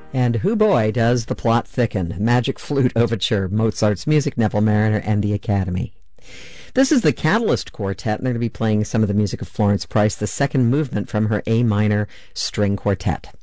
And who boy does the plot thicken? Magic Flute Overture, Mozart's music, Neville Mariner, and the Academy. This is the Catalyst Quartet, and they're going to be playing some of the music of Florence Price, the second movement from her A minor string quartet.